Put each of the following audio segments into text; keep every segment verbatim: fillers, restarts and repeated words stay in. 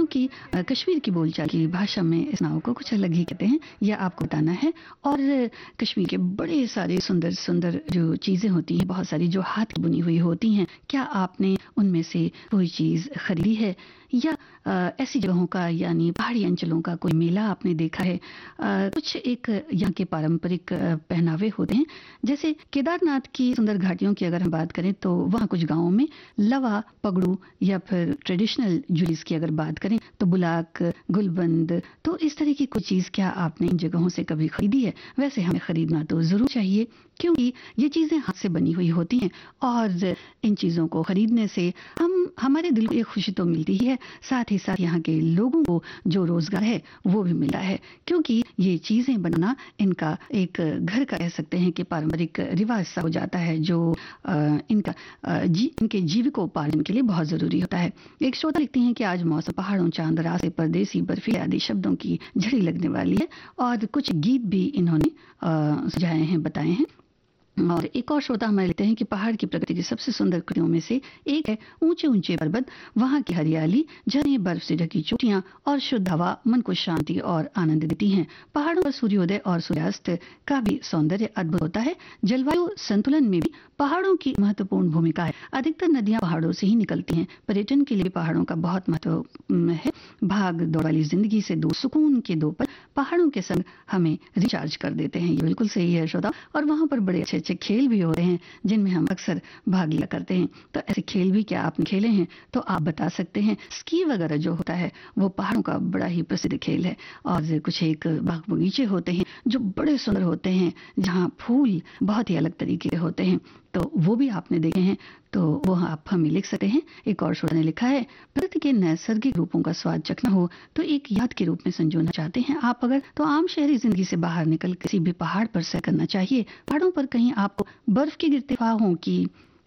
क्योंकि अ, कश्मीर की बोलचाल की भाषा में इस नाव को कुछ अलग ही कहते हैं, यह आपको बताना है। और कश्मीर के बड़े सारे सुंदर सुंदर जो चीज़ें होती हैं, बहुत सारी जो हाथ की बुनी हुई होती हैं, क्या आपने उनमें से कोई चीज़ खरीदी है? या अ, ऐसी जगहों का यानी पहाड़ी अंचलों का कोई मेला आपने देखा है? अ, कुछ एक यहाँ के पारंपरिक अ, पहनावे होते हैं, जैसे केदारनाथ की सुंदर घाटियों की अगर हम बात करें तो वहाँ कुछ गांवों में लवा पगड़ू या फिर ट्रेडिशनल ज्वेलरीज की अगर बात करें तो बुलाक, गुलबंद, तो इस तरह की कोई चीज़ क्या आपने इन जगहों से कभी खरीदी है? वैसे हमें खरीदना तो ज़रूर चाहिए, क्योंकि ये चीज़ें हाथ से बनी हुई होती हैं और इन चीज़ों को खरीदने से हम हमारे दिल को एक खुशी तो मिलती ही है, साथ ही साथ यहाँ के लोगों को जो रोजगार है वो भी मिलता है, क्योंकि ये चीज़ें बनाना इनका एक घर का कह सकते हैं कि पारंपरिक रिवाज सा हो जाता है, जो अ, इनका अ, जी, इनके जीविकोपार्जन के लिए बहुत ज़रूरी होता है। एक श्रोता लिखते हैं कि आज मौसम पहाड़ों, चांद, रास्ते, परदेसी, बर्फी आदि शब्दों की झड़ी लगने वाली है और कुछ गीत भी इन्होंने अ, सुझाए हैं, बताए हैं। और एक और श्रोता हमें लिखते हैं कि पहाड़ की प्रकृति की सबसे सुंदर कृतियों में से एक है ऊंचे ऊंचे पर्वत, वहां की हरियाली, झरने, बर्फ से ढकी चोटियां और शुद्ध हवा मन को शांति और आनंद देती हैं। पहाड़ों पर सूर्योदय और सूर्यास्त का भी सौंदर्य अद्भुत होता है। जलवायु संतुलन में भी पहाड़ों की महत्वपूर्ण भूमिका है। अधिकतर नदियां पहाड़ों से ही निकलती हैं। पर्यटन के लिए पहाड़ों का बहुत महत्व है। भाग दौड़ वाली जिंदगी से दूर सुकून के दो पल पहाड़ों के संग हमें रिचार्ज कर देते हैं। ये बिल्कुल सही है श्रोता। और वहां पर बड़े अच्छे अच्छे खेल भी होते हैं जिनमें हम अक्सर भाग लिया करते हैं। तो ऐसे खेल भी क्या आपने खेले हैं तो आप बता सकते हैं। स्की वगैरह जो होता है वो पहाड़ों का बड़ा ही प्रसिद्ध खेल है। और कुछ एक बाग बगीचे होते हैं जो बड़े सुंदर होते हैं, जहाँ फूल बहुत ही अलग तरीके के होते हैं, तो वो भी आपने देखे हैं, तो वो आप हमें लिख सकते हैं। एक और श्रोता ने लिखा है, प्रकृति के नैसर्गिक रूपों का स्वाद चखना हो तो एक याद के रूप में संजोना चाहते हैं आप अगर, तो आम शहरी जिंदगी से बाहर निकल किसी भी पहाड़ पर सैर करना चाहिए। पहाड़ों पर कहीं आपको बर्फ की गिरते फाहों की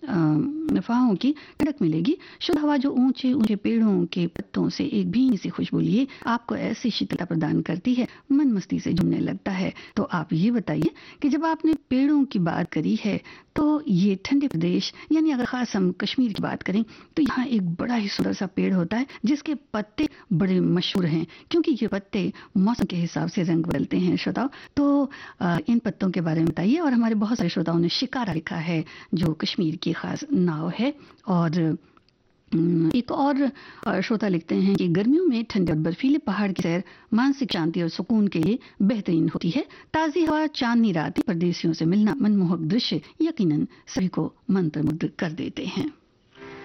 फाहों की ठंडक मिलेगी। शुद्ध हवा जो ऊंचे ऊंचे पेड़ों के पत्तों से एक भीनी सी खुशबू लिए आपको ऐसी शीतलता प्रदान करती है, मन मस्ती से झूमने लगता है। तो आप ये बताइए कि जब आपने पेड़ों की बात करी है तो ये ठंडे प्रदेश यानी अगर खास हम कश्मीर की बात करें तो यहाँ एक बड़ा ही सुंदर सा पेड़ होता है जिसके पत्ते बड़े मशहूर हैं, क्योंकि ये पत्ते मौसम के हिसाब से रंग बदलते हैं श्रोताओ। तो आ, इन पत्तों के बारे में बताइए। और हमारे बहुत सारे श्रोताओं ने शिकारा लिखा है जो कश्मीर की खास नाव है। और एक और श्रोता लिखते हैं कि गर्मियों में ठंडे और बर्फीले पहाड़ की सैर मानसिक शांति और सुकून के लिए बेहतरीन होती है। ताज़ी हवा, चांदनी रातें, परदेसियों से मिलना, मनमोहक दृश्य यकीनन सभी को मंत्रमुग्ध कर देते हैं।